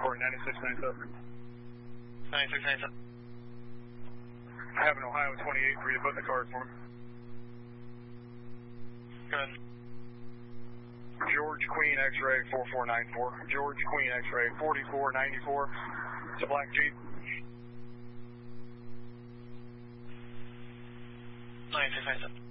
Report 9697. 9697. I have an Ohio 28 for you to put in the card for me. Go ahead. George Queen X-ray 4494. George Queen X-ray 4494. It's a black Jeep. 9697.